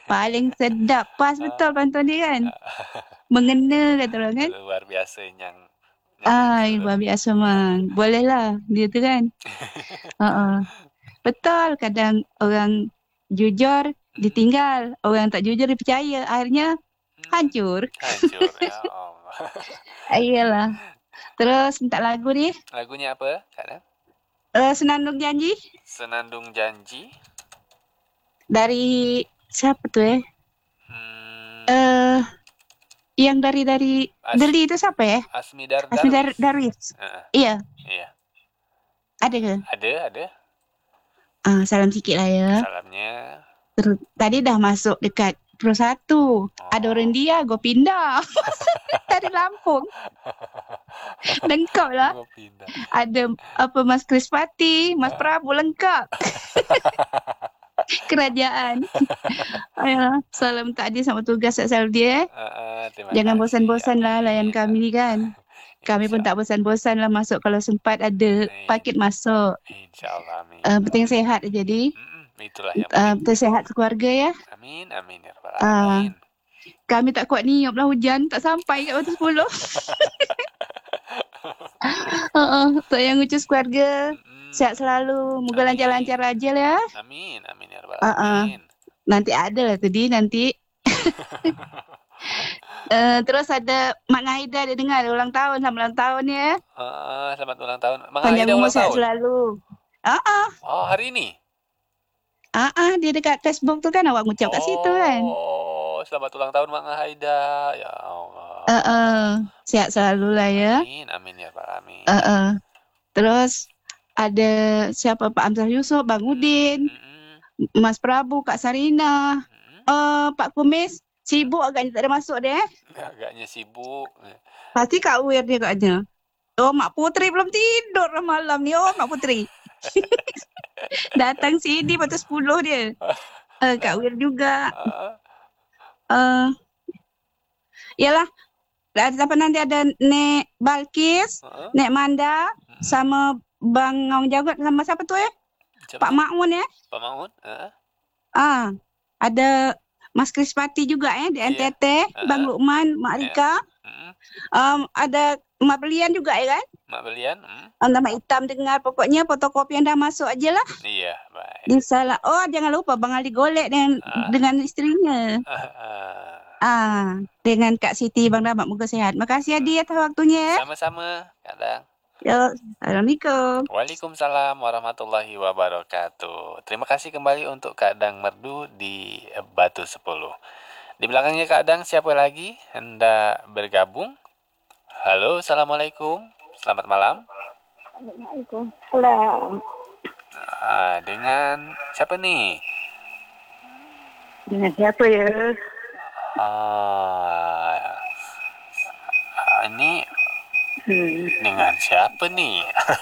Paling sedap. Pas betul pantun dia kan. Mengena kata orang kan. Luar biasa yang Ai, itu. luar biasa mang. Boleh lah dia tu kan. Uh-uh. Betul. Kadang orang jujur ditinggal. Orang tak jujur dipercaya. Akhirnya hancur. Hancur ya Allah. Iyalah. Terus minta lagu ni. Lagunya apa, Kak? Senandung Janji. Senandung Janji. Dari siapa tu Hmm, Eh yang dari As Deli itu siapa ya? Asmi Asmi Darwis. Darwis. Heeh, Iya, iya. ada ke? Ada. Salam sikit lah ya. Salamnya. Terus tadi dah masuk dekat Pro 1. Ada orang Oh. dia, gue pindah. Dari Lampung. Lengkap lah. Gua pindah. Ada apa Mas Krispati, Mas Prabu lengkap. Kerajaan. Ayolah, salam takdir sama tugas asal dia. Terima Jangan kasih. bosan-bosan lah layan Amin. kami ni kan. Kami pun Insya, tak bosan-bosan lah masuk kalau sempat ada paket masuk. insya Allah. Amin. Penting sehat jadi. Itulah yang penting. Penting sehat sekeluarga ya. Amin. Amin ya rabbal Uh, alamin. kami tak kuat niup lah hujan. Tak sampai kat waktu 10. Sayang ucus keluarga. Sehat selalu. Moga Amin. lancar-lancar aja lah ya. Amin. Amin ya rabbal alamin. Nanti ada lah tadi nanti. Terus ada Mak Naida dia dengar ada ulang tahun. Selamat ulang tahun ya. Selamat ulang tahun. Mak Panjang Aida umur ulang sehat tahun. selalu. Oh, hari ini. Dia dekat Facebook tu kan awak ngucap kat situ kan. Oh, selamat ulang tahun Mak Aida. Ya Allah. Sehat selalu lah ya. Amin. Amin ya rabbal alamin. Terus ada siapa Pak Amzal Yusof, Bang Udin, Mas Prabu, Kak Sarina, Pak Kumis. Sibuk agaknya tak ada masuk dia. Agaknya sibuk. Pasti Kak Wir dia agaknya. Oh, Mak Putri belum tidur lah malam ni. Oh, Mak Putri. Datang sini patut 10 dia. Kak Wir juga. Yalah. Apa nanti ada Nek Balkis, Nek Manda, sama Bang Ngong Jagot sama siapa tu Pak Makmun ya. Pak Makmun? Ada Mas Krispati juga di NTT, Bang Lukman, Mak Rika. Ada Mak Belian juga ya kan? Mak Belian. Nama hitam dengar pokoknya fotokopi yang dah masuk aja lah. Iya, baik. Disalah. Oh, jangan lupa Bang Ali Golek dengan istrinya. Dengan Kak Siti, Bang Rahmat, moga sehat. Makasih Adi atas waktunya. Sama-sama, kadang. Ya, Assalamualaikum. Waalaikumsalam warahmatullahi wabarakatuh. Terima kasih kembali untuk Kak Dang Merdu di Batu 10. Di belakangnya Kak Dang, siapa lagi hendak bergabung? Halo, Assalamualaikum. Selamat malam. Waalaikumsalam. Dengan siapa nih? Dengan siapa ya? Ini dengan siapa nih?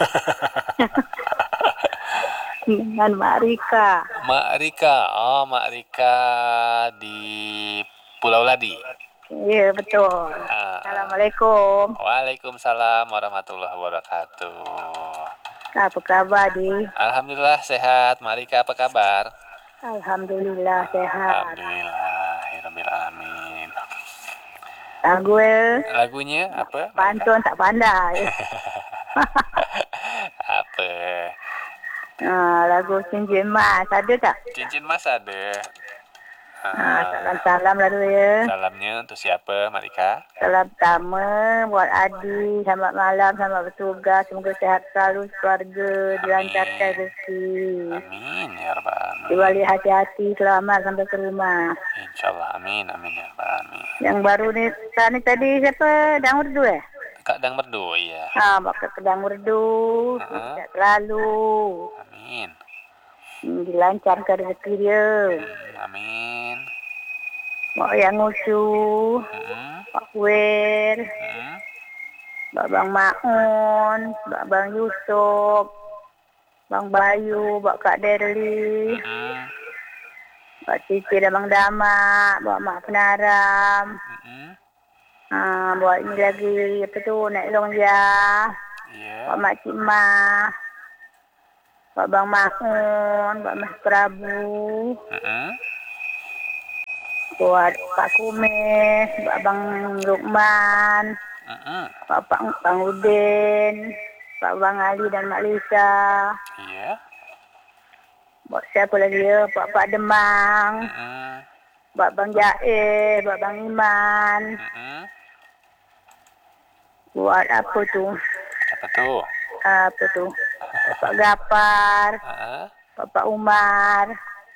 Dengan Mak Rika. Mak Rika. Mak Rika di Pulau Ladi. Iya, betul. Assalamualaikum. Waalaikumsalam warahmatullahi wabarakatuh. Apa kabar, Di? Alhamdulillah sehat. Mak Rika apa kabar? Alhamdulillah sehat. Alhamdulillahirabbil alamin. Lagunya apa? Pantun tak pandai. Apa? Lagu Cincin Mas ada tak? Cincin Mas ada. Salam-salam lah dulu ya. Salamnya untuk siapa, Marika? Salam pertama buat Adi. Selamat malam, selamat bertugas. Semoga sehat selalu keluarga, dilancarkan rezeki. Amin ya rabbal alamin. Diwali hati-hati, selamat sampai ke rumah. Insyaallah, amin ya rabbal alamin. Yang baru ni tadi siapa? Dang Merdu Kak Dang Merdu, iya. Bapak Dang Merdu. Sehat selalu. Amin. Dilancarkan rezeki dia. Amin. Mak yang ngusu. Pak Kuir. Pak Bang Maun. Pak Bang Yusuf. Bang Bayu. Pak Kak Derli. Pak Cici dan Bang Dama. Pak Mak Penaram. Buat ini lagi apa tu Nek Longja. Pak Mak Cik Ma. Pak Bang Maun, Pak Mas Prabu. buat Pak Kumes, buat Abang Lukman, Pak Bang Udin, Pak Bang Ali dan Mak Lisa. Iya. Buat siapa lagi ya? Buat Pak Demang, buat Bang Jae, buat Bang Iman. Buat apa tu? Apa tuh? Pak Gapar, Pak Umar.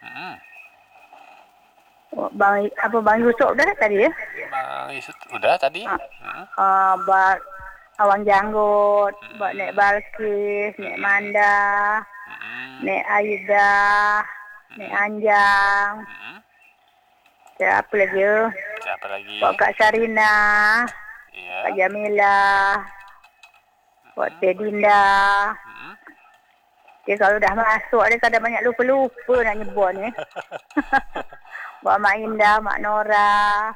Bang Yusuf dah tadi ya? Bang Yusuf udah tadi. Buat Awang Janggut, buat Nek Balkis, Nek Manda, Nek Aida, Nek Anjang. Siapa lagi ya? Buat Kak Sarina, Kak Jamila, buat Teh Dinda. Dia kalau dah masuk dia kadang banyak lupa-lupa nak nyebut ni. Buat Mak Indah, Mak Nora.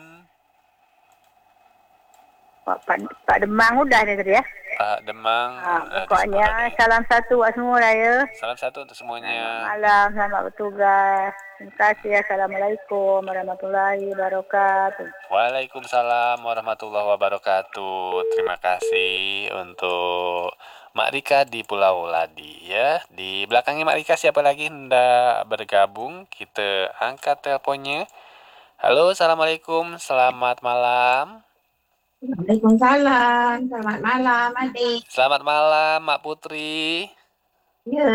Pak Demang udah ni tadi ya? Pak Demang. Pokoknya salam satu buat semua lah ya. Salam satu untuk semuanya. Malam, selamat bertugas. Terima kasih. Assalamualaikum warahmatullahi wabarakatuh. Waalaikumsalam warahmatullahi wabarakatuh. Terima kasih untuk Mak Rika di Pulau Ladi ya. Di belakangnya Mak Rika siapa lagi hendak bergabung? Kita angkat teleponnya. Halo, assalamualaikum, selamat malam. Waalaikumsalam. Selamat malam, adik. Selamat malam, Mak Putri. Ya.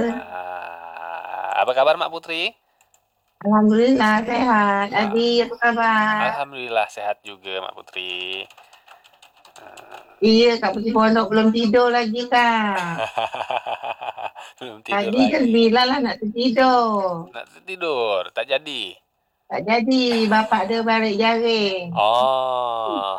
Apa kabar Mak Putri? Alhamdulillah sehat. Adik, apa kabar? Alhamdulillah sehat juga Mak Putri. Iya, Kak Putri Pondok belum tidur lagi, Kak. Belum tidur Tadi lagi. kan bilang lah nak tidur. Nak tidur, tak jadi. Tak jadi, bapak dia balik jaring. Oh.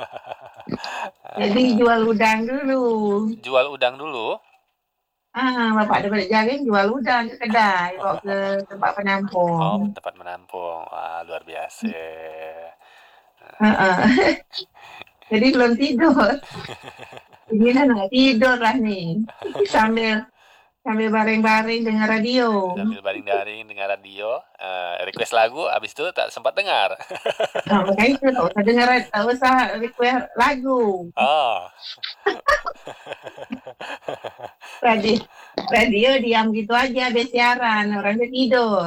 Jadi jual udang dulu. Jual udang dulu? Bapak dia balik jaring jual udang ke kedai, bawa ke tempat penampung. Oh, tempat menampung. Wah, luar biasa. Jadi belum tidur. Ini lah nak tidur lah ni. Sambil baring-baring dengar radio. Sambil baring-baring dengar radio, request lagu, habis itu tak sempat dengar. Makanya itu tak usah request lagu. Oh. Radio diam gitu aja habis siaran, orang dia tidur.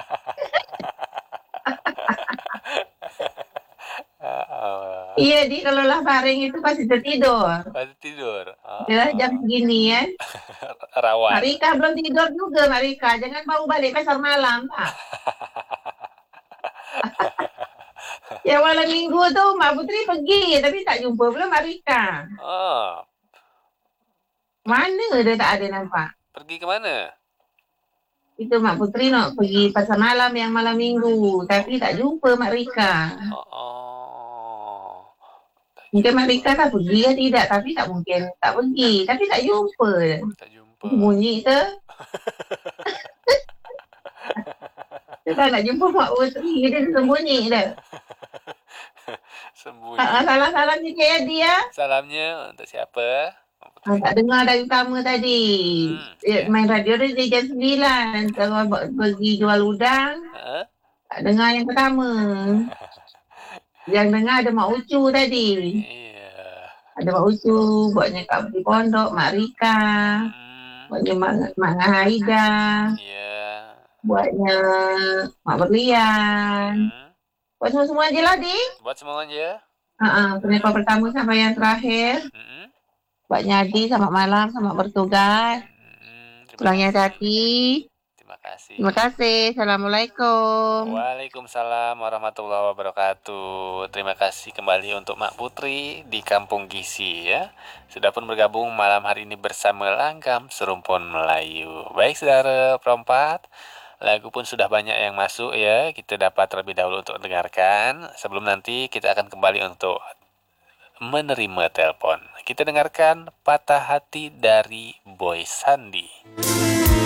Iya, kalau lah baring itu pasti tertidur. Pasti tidur. Dia jam segini kan. Rawan. Marika belum tidur juga, Marika. Jangan baru balik pasar malam, Pak. Ya malam minggu tu Mak Putri pergi tapi tak jumpa pula Marika. Oh. Mana dia tak ada nampak. Pergi ke mana? Itu Mak Putri nak pergi pasar malam yang malam minggu. Tapi tak jumpa Mak Rika. Mungkin Mak Rika tak pergi ke tidak. Tapi tak mungkin tak pergi. Tapi tak jumpa. Bunyi ke? Dia nak jumpa Mak Putri. Dia sembunyi dah. Sembunyi. Salam-salam sikit dia. Salamnya untuk siapa? Tak dengar dari utama tadi. Main radio dia jam 9. Kalau pergi jual udang. Tak dengar yang pertama. Yang dengar ada Mak Ucu tadi. Ada Mak Ucu. Buatnya Kak Putri Pondok. Mak Rika. Buatnya Mak Haida. Buatnya Mak Berlian. Buat semua-semua je lah, Dik. Buat semua je. Penepa pertama sampai yang terakhir. Buatnya Adi, selamat malam, selamat bertugas. Pulang yang hati. Terima kasih. Terima kasih. Assalamualaikum. Waalaikumsalam warahmatullahi wabarakatuh. Terima kasih kembali untuk Mak Putri di Kampung Gisi ya. Sudah pun bergabung malam hari ini bersama Langgam Serumpun Melayu. Baik saudara perempat. Lagu pun sudah banyak yang masuk ya. Kita dapat terlebih dahulu untuk dengarkan. Sebelum nanti kita akan kembali untuk menerima telepon. Kita dengarkan Patah Hati dari Boy Sandi.